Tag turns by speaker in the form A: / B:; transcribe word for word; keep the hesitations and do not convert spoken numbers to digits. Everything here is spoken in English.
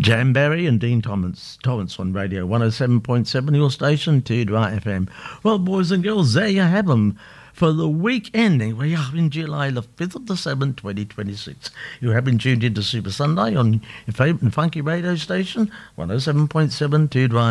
A: Jamberry and Dean Thomas, Thomas on Radio one oh seven point seven, your station, two Dry F M. Well, boys and girls, there you have them for the week ending. We are in July the fifth of the seventh, twenty twenty-six. You have been tuned into Super Sunday on your favourite funky radio station, one oh seven point seven, two Dry